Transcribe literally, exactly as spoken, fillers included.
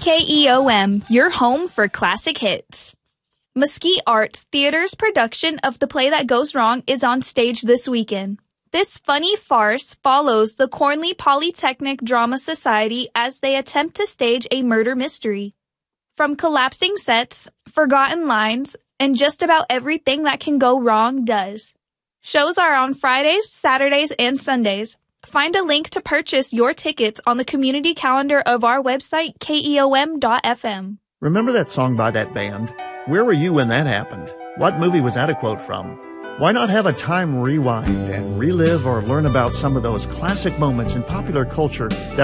K E O M, your home for classic hits. Mesquite Arts Theater's production of The Play That Goes Wrong is on stage this weekend. This funny farce follows the Cornley Polytechnic Drama Society as they attempt to stage a murder mystery. From collapsing sets, forgotten lines, and just about everything that can go wrong does. Shows are on Fridays, Saturdays, and Sundays. Find a link to purchase your tickets on the community calendar of our website, K E O M dot F M. Remember that song by that band? Where were you when that happened? What movie was that a quote from? Why not have a time rewind and relive or learn about some of those classic moments in popular culture that